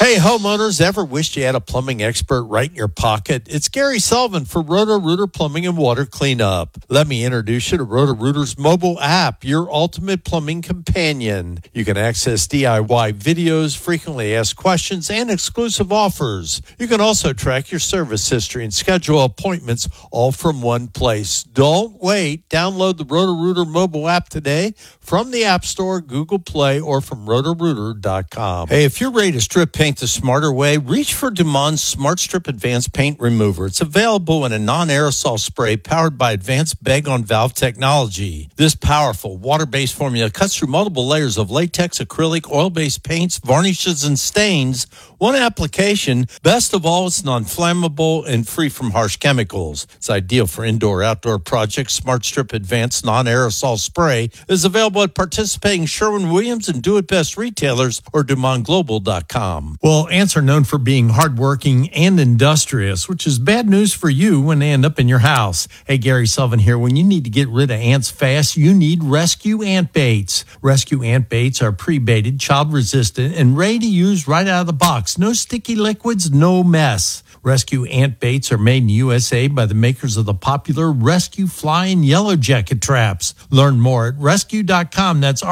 Hey, homeowners, ever wished you had a plumbing expert right in your pocket? It's Gary Sullivan for Roto-Rooter Plumbing and Water Cleanup. Let me introduce you to Roto-Rooter's mobile app, your ultimate plumbing companion. You can access DIY videos, frequently asked questions, and exclusive offers. You can also track your service history and schedule appointments all from one place. Don't wait. Download the Roto-Rooter mobile app today from the App Store, Google Play, or from rotorooter.com. Hey, if you're ready to strip paint the smarter way, reach for Dumond's Smart Strip Advanced Paint Remover. It's available in a non-aerosol spray powered by advanced bag-on-valve technology. This powerful water-based formula cuts through multiple layers of latex, acrylic, oil-based paints, varnishes, and stains. One application. Best of all, it's non-flammable and free from harsh chemicals. It's ideal for indoor-outdoor projects. Smart Strip Advanced Non-Aerosol Spray is available at participating Sherwin-Williams and Do-It-Best retailers or DumondGlobal.com. Well, ants are known for being hardworking and industrious, which is bad news for you when they end up in your house. Hey, Gary Sullivan here. When you need to get rid of ants fast, you need Rescue Ant Baits. Rescue Ant Baits are pre-baited, child-resistant, and ready to use right out of the box. No sticky liquids, no mess. Rescue Ant Baits are made in USA by the makers of the popular Rescue Fly and Yellow Jacket traps. Learn more at rescue.com. That's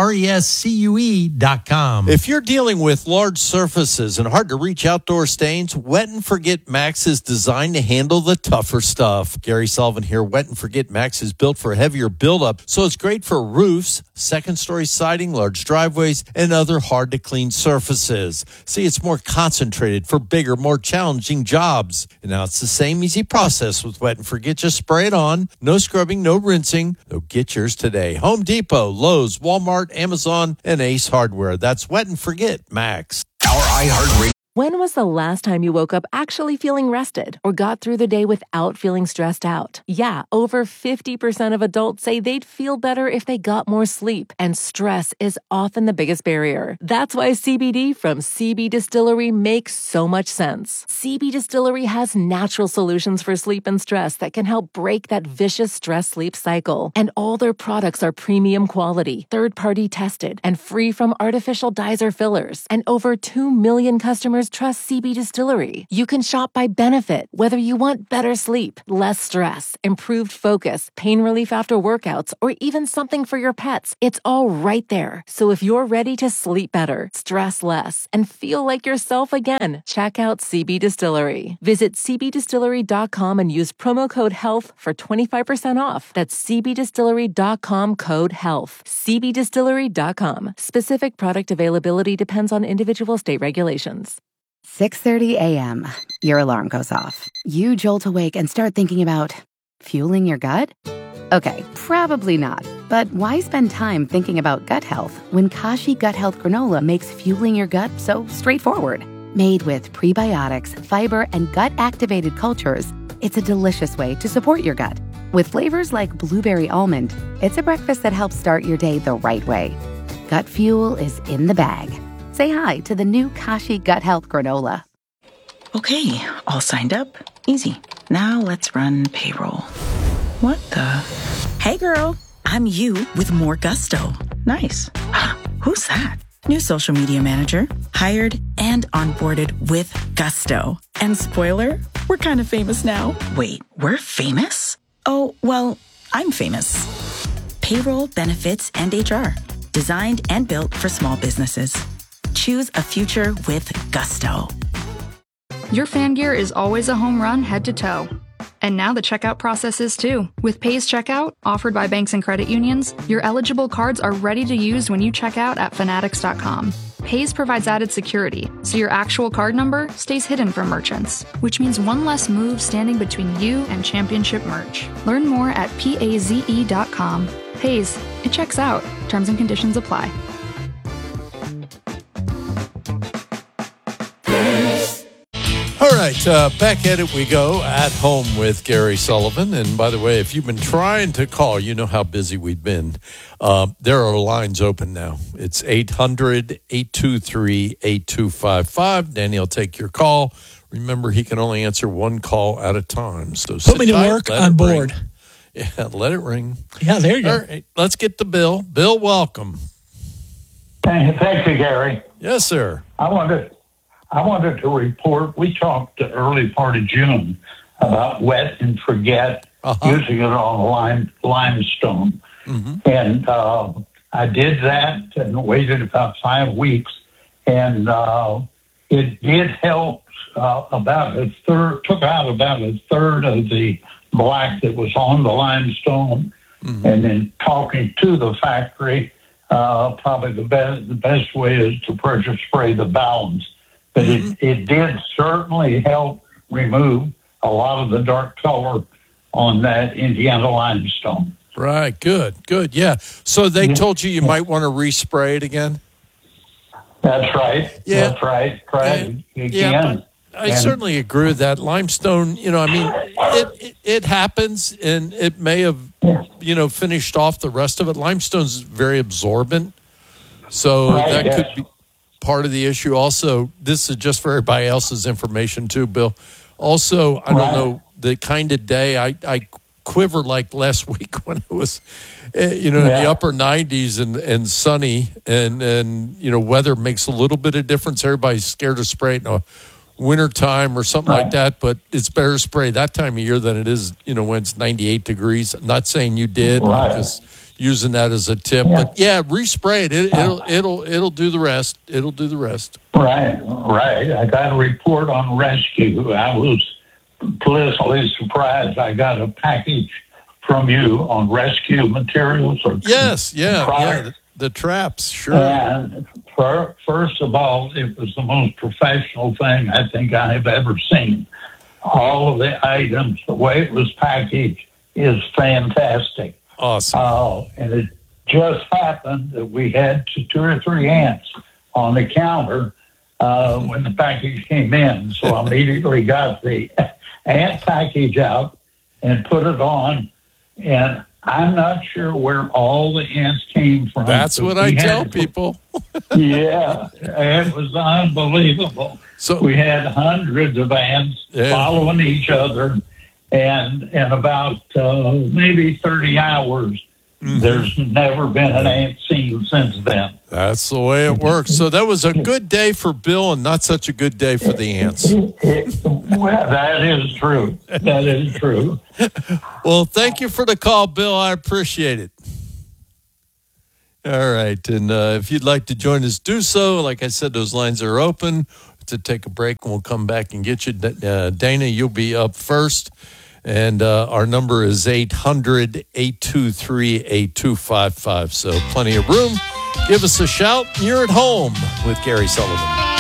RESCUE.com. If you're dealing with large surfaces and hard-to-reach outdoor stains, Wet and Forget Max is designed to handle the tougher stuff. Gary Sullivan here. Wet and Forget Max is built for heavier buildup, so it's great for roofs, second-story siding, large driveways, and other hard-to-clean surfaces. See, it's more concentrated for bigger, more challenging jobs. And now it's the same easy process with Wet and Forget. Just spray it on. No scrubbing, no rinsing. So get yours today. Home Depot, Lowe's, Walmart, Amazon, and Ace Hardware. That's Wet and Forget Max. Our iHeartRadio. When was the last time you woke up actually feeling rested or got through the day without feeling stressed out? Yeah, over 50% of adults say they'd feel better if they got more sleep, and stress is often the biggest barrier. That's why CBD from CB Distillery makes so much sense. CB Distillery has natural solutions for sleep and stress that can help break that vicious stress-sleep cycle. And all their products are premium quality, third-party tested, and free from artificial dyes or fillers. And over 2 million customers trust CB Distillery. You can shop by benefit, whether you want better sleep, less stress, improved focus, pain relief after workouts, or even something for your pets. It's all right there. So if you're ready to sleep better, stress less, and feel like yourself again, check out CB Distillery. Visit cbdistillery.com and use promo code HEALTH for 25% off. That's cbdistillery.com, code HEALTH. cbdistillery.com. Specific product availability depends on individual state regulations. 6:30 a.m. Your alarm goes off. You jolt awake and start thinking about fueling your gut? Okay, probably not. But why spend time thinking about gut health when Kashi Gut Health Granola makes fueling your gut so straightforward? Made with prebiotics, fiber, and gut-activated cultures, it's a delicious way to support your gut. With flavors like blueberry almond, it's a breakfast that helps start your day the right way. Gut fuel is in the bag. Say hi to the new Kashi Gut Health Granola. Okay, all signed up. Easy. Now let's run payroll. What the? Hey girl, I'm you with more gusto. Nice. Who's that? New social media manager. Hired and onboarded with gusto. And spoiler, we're kind of famous now. Wait, we're famous? Oh, well, I'm famous. Payroll, benefits, and HR. Designed and built for small businesses. Choose a future with gusto. Your fan gear is always a home run head to toe. And now the checkout process is too. With Pays Checkout, offered by banks and credit unions, your eligible cards are ready to use when you check out at Fanatics.com. Pays provides added security, so your actual card number stays hidden from merchants, which means one less move standing between you and championship merch. Learn more at PAZE.com. Pays, it checks out. Terms and conditions apply. All right, back at it we go, at home with Gary Sullivan. And by the way, if you've been trying to call, you know how busy we've been. There are lines open now. It's 800-823-8255. Danny will take your call. Remember, he can only answer one call at a time. So put me to work on board. Yeah, let it ring. Yeah, there you go. All right, let's get to Bill. Bill, welcome. Thank you, Gary. Yes, sir. I wanted I wanted to report, we talked the early part of June about wet and forget, using it on limestone. And I did that and waited about 5 weeks. And it did help took out about a third of the black that was on the limestone. And then talking to the factory, probably the best way is to pressure spray the balance. But it did certainly help remove a lot of the dark color on that Indiana limestone. Right. Good. Yeah. So they told you might want to respray it again? That's right. Yeah. That's right. Try it again. I certainly agree with that. Limestone, it happens, and it may have, finished off the rest of it. Limestone's very absorbent, so that could be part of the issue. Also, this is just for everybody else's information too, Bill. Also, I don't know, the kind of day I quivered like last week when it was, in the upper 90s and sunny, and weather makes a little bit of difference. Everybody's scared to spray it in a wintertime or something like that, but it's better to spray that time of year than it is, when it's 98 degrees. I'm not saying you did, I'm just using that as a tip. But respray it. It'll do the rest. It'll do the rest. Right. I got a report on rescue. I was pleasantly surprised. I got a package from you on rescue materials. Yes, the traps, sure. And first of all, it was the most professional thing I think I have ever seen. All of the items, the way it was packaged, is fantastic. Awesome. And it just happened that we had 2 or 3 ants on the counter when the package came in. So I immediately got the ant package out and put it on. And I'm not sure where all the ants came from. That's what I tell people. It was unbelievable. So we had hundreds of ants following each other, and in about maybe 30 hours, there's never been an ant seen since then. That's the way it works. So that was a good day for Bill and not such a good day for the ants. Well, that is true. That is true. Well, thank you for the call, Bill. I appreciate it. All right. And if you'd like to join us, do so. Like I said, those lines are open to take a break, and we'll come back and get you. Dana, you'll be up first. And our number is 800-823-8255. So plenty of room. Give us a shout. You're at home with Gary Sullivan.